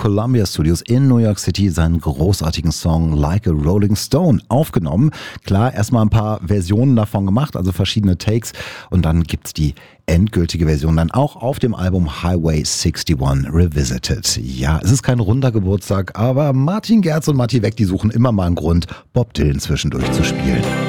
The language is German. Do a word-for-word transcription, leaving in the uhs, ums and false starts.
Columbia Studios in New York City seinen großartigen Song Like a Rolling Stone aufgenommen. Klar, erstmal ein paar Versionen davon gemacht, also verschiedene Takes, und dann gibt's die endgültige Version dann auch auf dem Album Highway einundsechzig Revisited. Ja, es ist kein runder Geburtstag, aber Martin Gerz und Matti Weck, die suchen immer mal einen Grund, Bob Dylan zwischendurch zu spielen.